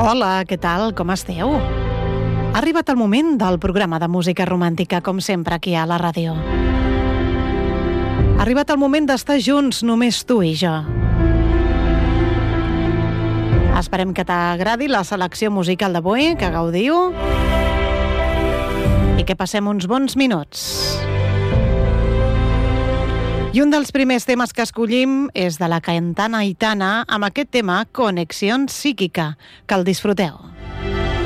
Hola, què tal? Com esteu? Ha arribat el moment del programa de música romàntica, com sempre, aquí a la ràdio. Ha arribat el moment d'estar junts, només tu i jo. Esperem que t'agradi la selecció musical d'avui, que gaudiu i que passem uns bons minuts. I un dels primers temes que escollim és de la cantant Aitana amb aquest tema Conexión Psíquica. Que el disfruteu.